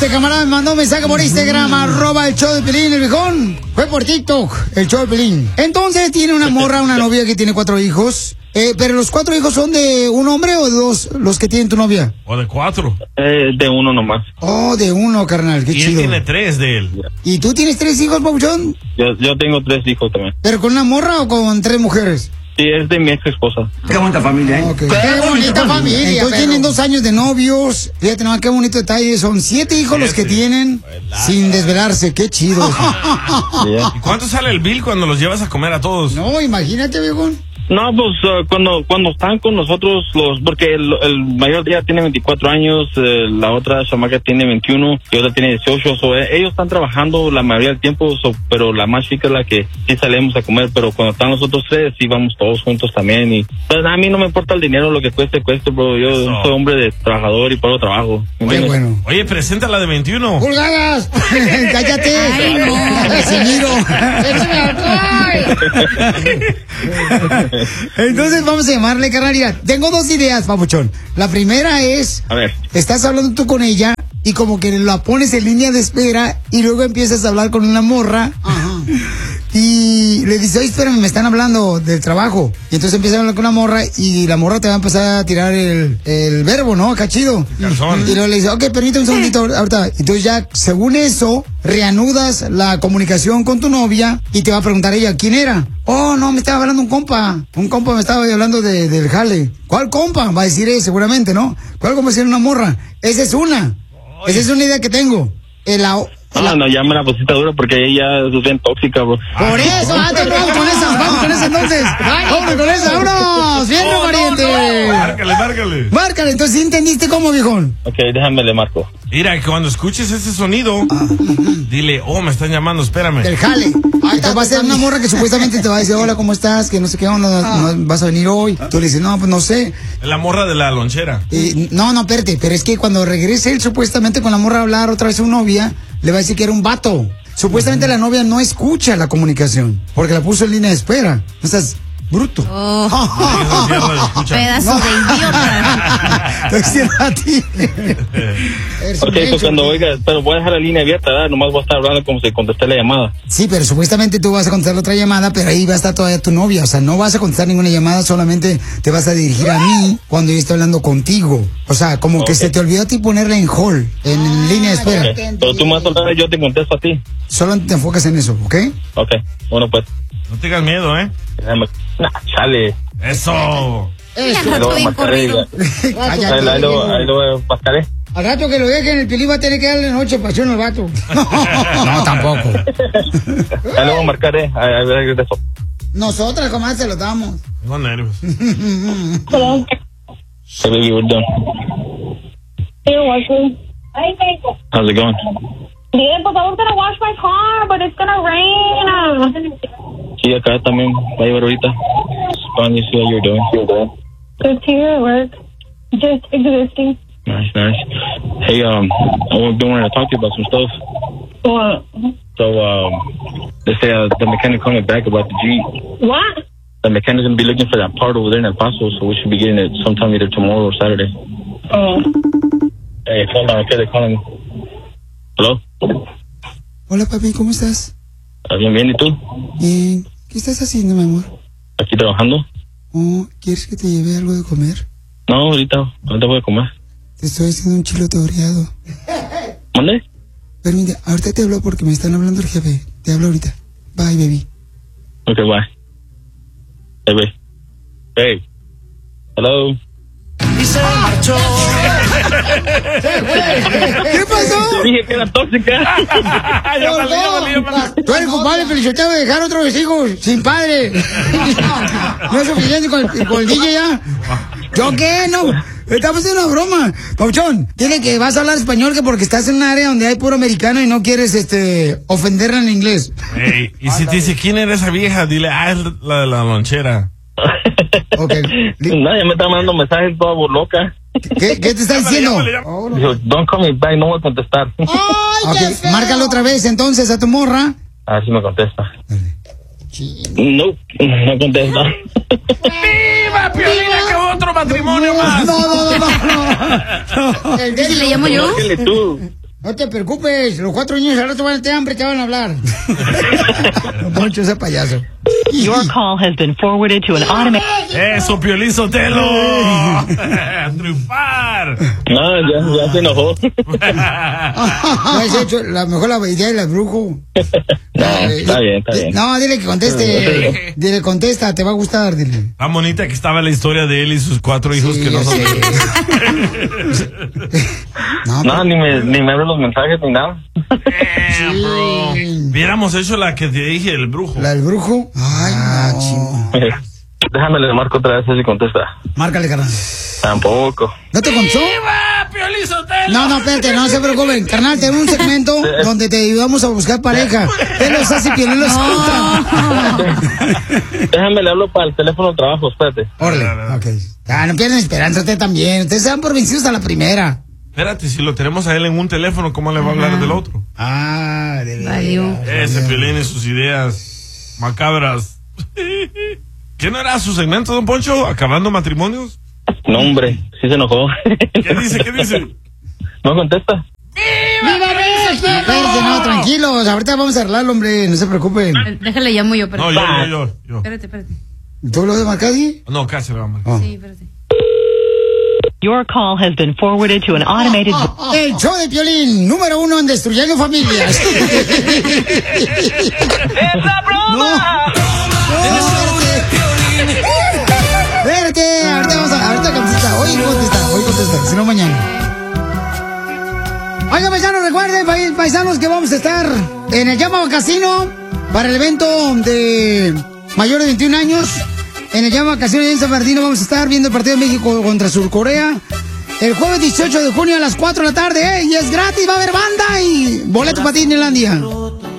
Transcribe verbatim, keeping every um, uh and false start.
Este camarada me mandó un mensaje por Instagram, arroba el show de Pelín, el viejón. Fue por TikTok, el show de Pelín. Entonces tiene una morra, una novia que tiene cuatro hijos. Eh, pero los cuatro hijos son de un hombre o de dos los que tienen tu novia. O de cuatro. Eh, de uno nomás. Oh, de uno, carnal, qué y chido. Y él tiene tres de él. ¿Y tú tienes tres hijos, papuchón? Yo, yo tengo tres hijos también. ¿Pero con una morra o con tres mujeres? Sí, es de mi ex esposa. Qué bonita familia, ¿eh? Okay. Qué, qué bonita familia. Entonces pero... tienen dos años de novios. Fíjate, no, qué bonito detalle. Son siete hijos siete. los que tienen Buelada. sin desvelarse. Qué chido. Yeah. ¿Y cuánto sale el bill cuando los llevas a comer a todos? No, imagínate, viejón. No, pues uh, cuando cuando están con nosotros, los porque el, el mayor día tiene veinticuatro años, eh, la otra chamaca tiene veintiuno y otra tiene dieciocho. So, eh, ellos están trabajando la mayoría del tiempo, so, pero la más chica es la que sí salimos a comer. Pero cuando están los otros tres, sí vamos todos juntos también. Y pues, a mí no me importa el dinero, lo que cueste, cueste, bro. Yo Eso. soy hombre de trabajador y por trabajo. Qué bueno. Oye, presenta la de veintiuno. ¡Pulgadas! ¡Cállate! ¡Ay, no! ¡Casimiro! Entonces vamos a llamarle, carnalidad. Tengo dos ideas, papuchón. La primera es, a ver, estás hablando tú con ella y como que la pones en línea de espera y luego empiezas a hablar con una morra. Ajá. Y le dices, oye, espérame, me están hablando del trabajo. Y entonces empiezas a hablar con una morra y la morra te va a empezar a tirar el, el verbo, ¿no? Acá chido. Calzón. Y luego le dices, ok, permíteme un segundito ahorita. Entonces ya, según eso, reanudas la comunicación con tu novia y te va a preguntar ella, ¿quién era? Oh, no, me estaba hablando un compa. Un compa me estaba hablando de, del jale. ¿Cuál compa? Va a decir él, seguramente, ¿no? ¿Cuál compa va a decir una morra? Esa es una. Oye. Esa es una idea que tengo. El, Ah, no, ya me la pusiste dura porque ella es bien tóxica, bro. Por eso, ah, vamos con esa, vamos con esa entonces. Vamos con esa, vámonos. Bien, oh, pariente. No, no. Márcale, márcale. Márcale, entonces, ¿sí entendiste cómo, viejón? Ok, déjame le marco. Mira, cuando escuches ese sonido, ah. dile, oh, me están llamando, espérame. Del jale. Entonces va a ser una morra que supuestamente te va a decir, hola, ¿cómo estás? Que no sé qué onda, ah. no, vas a venir hoy. Tú le dices, no, pues no sé. La morra de la lonchera. Y, no, no, espérate, pero es que cuando regrese él supuestamente con la morra a hablar otra vez a su novia, le va a decir que era un vato. Supuestamente uh-huh. la novia no escucha la comunicación, porque la puso en línea de espera. O sea, es bruto. Oh. Pedazo no. de idiota. Te quiero a ti. Ok, pues cuando oiga, pero voy a dejar la línea abierta, ¿verdad? Nomás voy a estar hablando como si contesté la llamada. Sí, pero supuestamente tú vas a contestar otra llamada, pero ahí va a estar todavía tu novia. O sea, no vas a contestar ninguna llamada, solamente te vas a dirigir a mí cuando yo esté hablando contigo. O sea, como okay. que se te olvidó a ti ponerla en hold, en ah, línea de espera. Okay. Pero tú más o menos yo te contesto a ti. Solo te enfocas en eso, ¿ok? Ok, bueno pues. No tengas miedo, ¿eh? Nah, chale. Eso. Eso. Ahí lo voy a pascaré. Al rato que lo dejen, el Pilín va a tener que darle noche pasión al vato. No, tampoco. Ahí lo voy a marcar, eh. A ver, eso. Nosotras, como se lo damos. Tengo nervios. Hello. Hey, baby, we're done. You're washing. How's it going? Bien, pues I was gonna wash my car, but it's gonna rain. Sí, acá también va a llover ahorita. Fun, you see how you're doing. You're doing. Good to hear at work. Just existing. Nice, nice. Hey, um, I've been wanting to talk to you about some stuff. What? So, um, they say uh, the mechanic coming back about the Jeep. What? The mechanic's gonna be looking for that part over there in El Paso, so we should be getting it sometime either tomorrow or Saturday. Oh. Hey, hold on, okay, they're calling. Hello. Hola, papi, ¿cómo estás? Bien, bien, ¿y tú? Bien. ¿Qué estás haciendo, mi amor? Aquí trabajando. Oh, ¿quieres que te lleve algo de comer? No, ahorita, ahorita voy a comer. Te estoy haciendo un chilote oreado. ¿Mande? Permite, ahorita te hablo porque me están hablando el jefe. Te hablo ahorita. Bye, baby. Ok, bye. Hey, baby. Hey. Hello. Y se marchó. ¿Qué pasó? Dije que era tóxica. Ya valí, ya valí, ya valí. Tú eres culpable, pero yo te voy a dejar otros hijos sin padre. No es suficiente con, con el D J ya. ¿Yo qué? No. Estamos en una broma. Pauchón, tiene que vas a hablar español que porque estás en un área donde hay puro americano y no quieres este ofenderla en inglés. Hey, y si te dice quién era esa vieja, dile, ah, es la de la lonchera. Okay. Nadie me está mandando mensajes toda loca. ¿Qué, ¿Qué te está diciendo? Oh, no. Dijo, don't call me back, no voy a contestar. Ay, okay. Márcalo otra vez entonces a tu morra. A ver si me contesta. No, no contesta. ¡Viva, Piolina, que otro matrimonio más! No, no, no, no. no. ¿Ese le llamo yo? Tú. No te preocupes, los cuatro niños al rato van a tener hambre, te van a hablar. Poncho, ese payaso. Your call has been forwarded to an automated... ¡Eso, Piolín Sotelo! ¡A triunfar! No, ya, ya se enojó. No has hecho la mejor la idea del brujo. No, está bien, está bien. No, dile que conteste. Dile, contesta, te va a gustar, dile. Tan bonita que estaba la historia de él y sus cuatro hijos Sí, que no son. No, no ni, me, ni me abren los mensajes ni nada. Damn, bro. Hubiéramos hecho la que te dije, el brujo. ¿La del brujo? Ay, ah, no. Déjame le marco otra vez si contesta. Márcale, carnal. Tampoco. ¿No te contó? ¡Viva, Piolín Sotelo! No, no, espérate, no se preocupen. Carnal, tenemos un segmento donde te ayudamos a buscar pareja. Él los hace y Piolín los contra. Déjame le hablo para el teléfono de trabajo, espérate. Órale, ok. Ah, no pierdan esperanza, usted también. Ustedes se dan por vencidos a la primera. Espérate, si lo tenemos a él en un teléfono, ¿cómo le va a hablar del otro? Ah, de verdad. Ese Piolín y sus ideas macabras. ¿Qué no era su segmento, don Poncho? ¿Acabando matrimonios? No, hombre, sí se enojó. ¿Qué dice? ¿Qué dice? No contesta. ¡Viva México! Espérate, no, tranquilos. Ahorita vamos a arreglarlo, hombre. No se preocupen. Déjale, llamo yo, No, espérate. yo, yo, yo. yo. Espérate, espérate. ¿Tú lo de Macadi? No, casi le vamos. Oh. Sí, espérate. Your call has been forwarded to an automated... El show de Piolín, número uno en destruyendo familias. ¡Es la broma! Espérate, ahorita vamos a, ahorita contesta, hoy contesta, hoy contesta, si no mañana. Oigan, paisanos, recuerden, paisanos, que vamos a estar en el Llama Casino para el evento de mayores de veintiún años. En el Llama Casino en San Bernardino vamos a estar viendo el partido de México contra Surcorea el jueves dieciocho de junio a las cuatro de la tarde, ¿eh? Y es gratis, va a haber banda y boleto para ti, Disneylandia.